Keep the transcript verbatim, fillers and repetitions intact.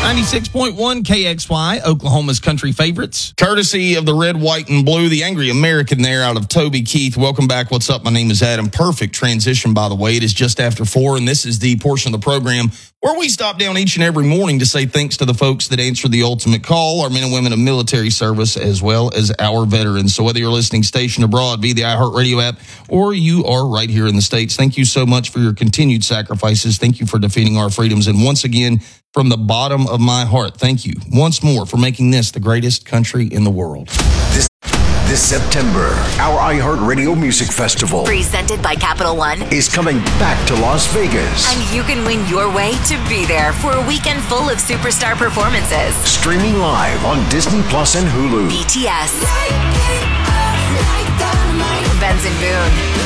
ninety-six point one K X Y, Oklahoma's country favorites. Courtesy of the red, white, and blue, the Angry American there out of Toby Keith. Welcome back. What's up? My name is Adam. Perfect transition, by the way. It is just after four, and this is the portion of the program where we stop down each and every morning to say thanks to the folks that answer the ultimate call, our men and women of military service, as well as our veterans. So whether you're listening stationed abroad via the iHeartRadio app or you are right here in the States, thank you so much for your continued sacrifices. Thank you for defending our freedoms. And once again, from the bottom of my heart, thank you once more for making this the greatest country in the world. This This September, our iHeartRadio Music Festival, presented by Capital One, is coming back to Las Vegas. And you can win your way to be there for a weekend full of superstar performances. Streaming live on Disney Plus and Hulu. B T S, Benson Boone,